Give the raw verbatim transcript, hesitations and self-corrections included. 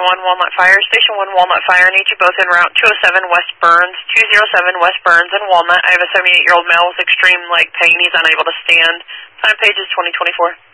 one Walnut Fire. Station one Walnut Fire. I need you both en route two oh seven West Burns, two oh seven West Burns and Walnut. I have a seventy-eight-year-old male with extreme leg pain. He's unable to stand. Time page is twenty twenty-four.